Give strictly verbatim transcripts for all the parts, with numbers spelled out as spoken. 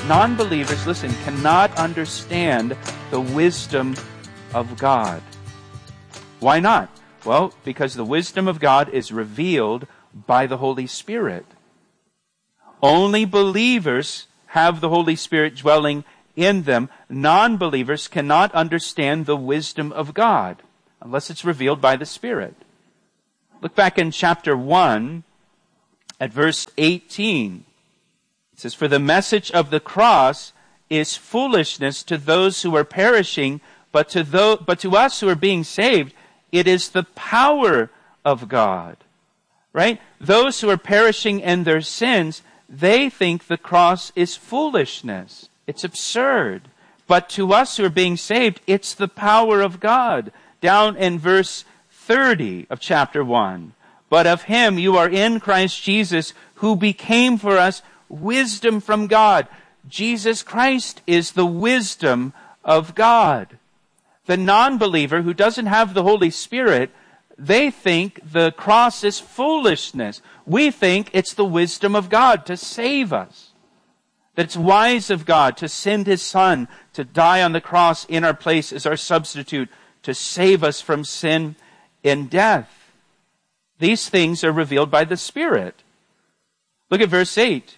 Non-believers, listen, cannot understand the wisdom of God. Why not? Well, because the wisdom of God is revealed by the Holy Spirit. Only believers have the Holy Spirit dwelling in them. Non-believers cannot understand the wisdom of God unless it's revealed by the Spirit. Look back in chapter one at verse eighteen. It says, "For the message of the cross is foolishness to those who are perishing, but to those, but to us who are being saved, it is the power of God." Right? Those who are perishing in their sins, they think the cross is foolishness. It's absurd. But to us who are being saved, it's the power of God. Down in verse thirty of chapter one. "But of him you are in Christ Jesus, who became for us wisdom from God." Jesus Christ is the wisdom of God. The non-believer who doesn't have the Holy Spirit, they think the cross is foolishness. We think it's the wisdom of God to save us. That it's wise of God to send His Son to die on the cross in our place as our substitute, to save us from sin and death. These things are revealed by the Spirit. Look at verse eight.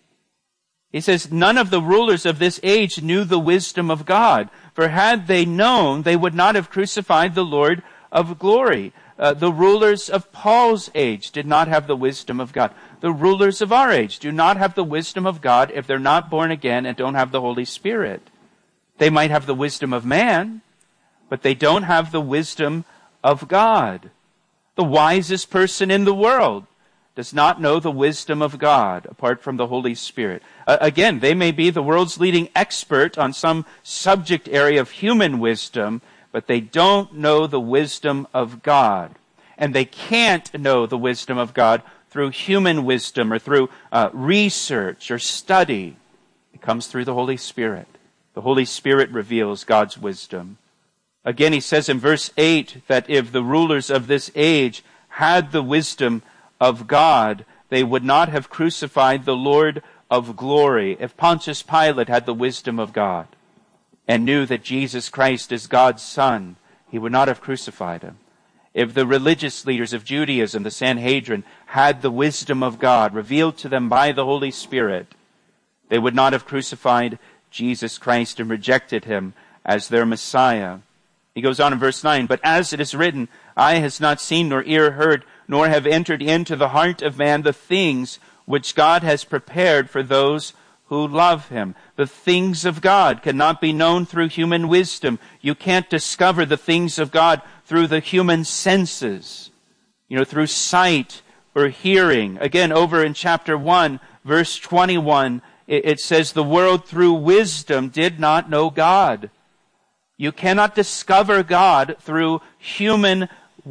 He says, "None of the rulers of this age knew the wisdom of God, for had they known, they would not have crucified the Lord of glory." Uh, the rulers of Paul's age did not have the wisdom of God. The rulers of our age do not have the wisdom of God if they're not born again and don't have the Holy Spirit. They might have the wisdom of man, but they don't have the wisdom of God. The wisest person in the world does not know the wisdom of God apart from the Holy Spirit. Uh, again, they may be the world's leading expert on some subject area of human wisdom, but they don't know the wisdom of God. And they can't know the wisdom of God through human wisdom or through uh, research or study. It comes through the Holy Spirit. The Holy Spirit reveals God's wisdom. Again, he says in verse eight that if the rulers of this age had the wisdom of God, they would not have crucified the Lord of glory. If Pontius Pilate had the wisdom of God and knew that Jesus Christ is God's Son, he would not have crucified him. If the religious leaders of Judaism, the Sanhedrin, had the wisdom of God revealed to them by the Holy Spirit, they would not have crucified Jesus Christ and rejected him as their Messiah. He goes on in verse nine, "But as it is written, eye has not seen nor ear heard, nor have entered into the heart of man the things which God has prepared for those who love him." The things of God cannot be known through human wisdom. You can't discover the things of God through the human senses, you know, through sight or hearing. Again, over in chapter one, verse twenty-one, it says, "The world through wisdom did not know God." You cannot discover God through human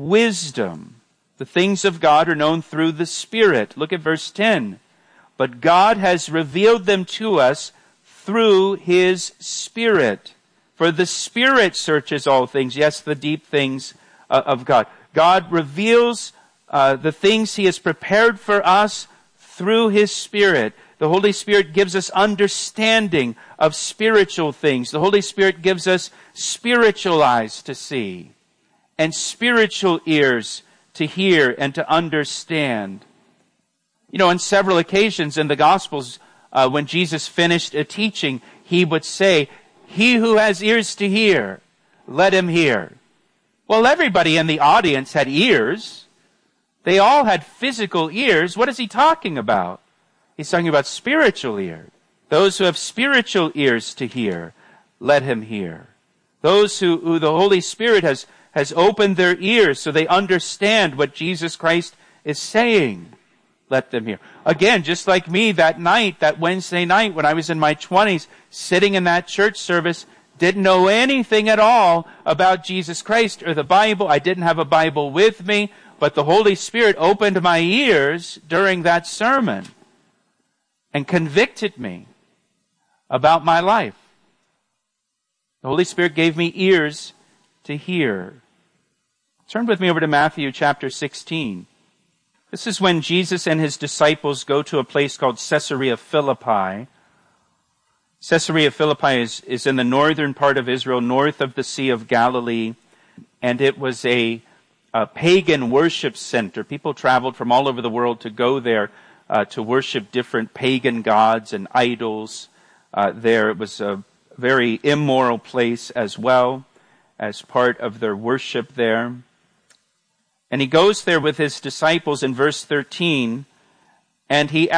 wisdom. The things of God are known through the Spirit. Look at verse ten. "But God has revealed them to us through His Spirit. For the Spirit searches all things." Yes, the deep things uh, of God. God reveals uh, the things He has prepared for us through His Spirit. The Holy Spirit gives us understanding of spiritual things. The Holy Spirit gives us spiritual eyes to see and spiritual ears to hear and to understand. You know, on several occasions in the Gospels, uh, when Jesus finished a teaching, He would say, "He who has ears to hear, let him hear." Well, everybody in the audience had ears. They all had physical ears. What is He talking about? He's talking about spiritual ears. Those who have spiritual ears to hear, let him hear. Those who, who the Holy Spirit has, has opened their ears so they understand what Jesus Christ is saying, let them hear. Again, just like me that night, that Wednesday night when I was in my twenties, sitting in that church service, didn't know anything at all about Jesus Christ or the Bible. I didn't have a Bible with me, but the Holy Spirit opened my ears during that sermon and convicted me about my life. The Holy Spirit gave me ears to hear. Turn with me over to Matthew chapter sixteen. This is when Jesus and His disciples go to a place called Caesarea Philippi. Caesarea Philippi is, is in the northern part of Israel, north of the Sea of Galilee, and it was a, a pagan worship center. People traveled from all over the world to go there uh, to worship different pagan gods and idols uh, there. It was a very immoral place as well, as part of their worship there. And he goes there with his disciples in verse thirteen, and he